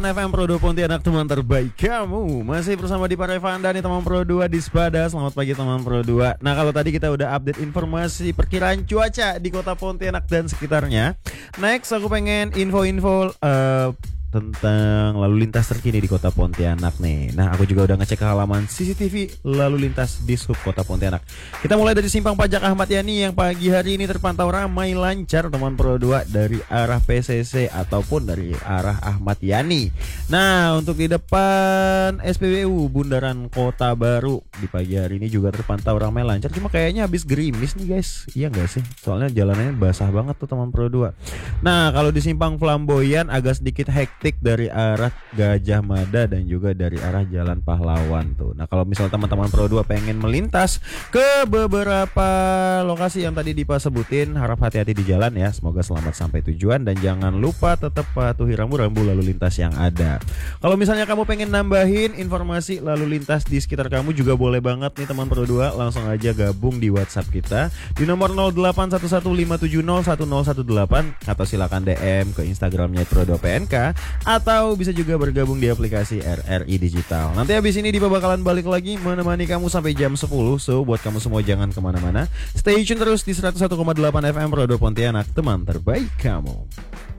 FM Pro 2 Pontianak, teman terbaik kamu. Masih bersama di Parevanda nih teman Pro 2 di Spada. Selamat pagi teman Pro 2. Nah, kalau tadi kita udah update informasi perkiraan cuaca di kota Pontianak dan sekitarnya. Next aku pengen info-info tentang lalu lintas terkini di kota Pontianak nih. Nah, aku juga udah ngecek ke halaman CCTV lalu lintas di Sub Kota Pontianak. Kita mulai dari Simpang Pajak Ahmad Yani yang pagi hari ini terpantau ramai lancar teman Pro 2 dari arah PCC ataupun dari arah Ahmad Yani. Nah, untuk di depan SPBU Bundaran Kota Baru di pagi hari ini juga terpantau ramai lancar. Cuma kayaknya habis gerimis nih guys. Iya nggak sih? Soalnya jalanannya basah banget tuh teman Pro 2. Nah, kalau di Simpang Flamboyan agak sedikit hektik dari arah Gajah Mada dan juga dari arah Jalan Pahlawan tuh. Nah, kalau misal teman-teman Pro 2 pengen melintas ke beberapa lokasi yang tadi Dipa sebutin, harap hati-hati di jalan ya. Semoga selamat sampai tujuan dan jangan lupa tetap patuhi rambu-rambu lalu lintas yang ada. Kalau misalnya kamu pengen nambahin informasi lalu lintas di sekitar kamu juga boleh banget nih teman Pro 2, langsung aja gabung di WhatsApp kita di nomor 081157011018 atau silakan DM ke Instagramnya Pro 2 PNK atau bisa juga bergabung di aplikasi RRI Digital. Nanti habis ini Dipa bakalan balik lagi menemani kamu sampai jam 10. So buat kamu semua jangan kemana-mana, stay tune terus di 101,8 FM Pro 2 Pontianak, teman terbaik kamu.